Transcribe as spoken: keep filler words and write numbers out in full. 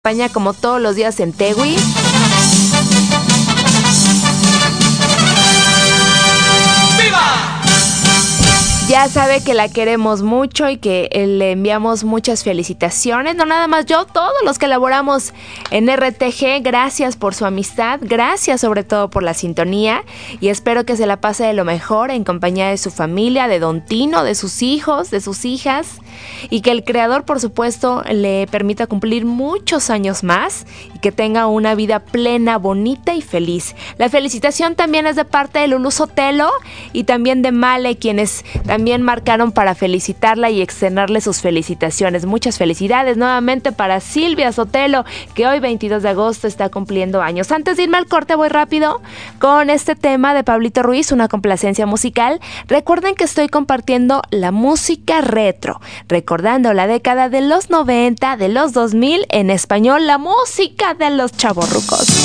España como todos los días en Tewi. Ya sabe que la queremos mucho y que le enviamos muchas felicitaciones. No nada más yo, todos los que laboramos en R T G, gracias por su amistad, gracias sobre todo por la sintonía y espero que se la pase de lo mejor en compañía de su familia, de Don Tino, de sus hijos, de sus hijas y que el Creador, por supuesto, le permita cumplir muchos años más y que tenga una vida plena, bonita y feliz. La felicitación también es de parte de Lulú Sotelo y también de Male, quienes también También marcaron para felicitarla y externarle sus felicitaciones. Muchas felicidades nuevamente para Silvia Sotelo, que hoy veintidós de agosto está cumpliendo años. Antes de irme al corte, voy rápido con este tema de Pablito Ruiz, una complacencia musical. Recuerden que estoy compartiendo la música retro, recordando la década de los noventa, de los dos mil, en español, la música de los chavorrucos.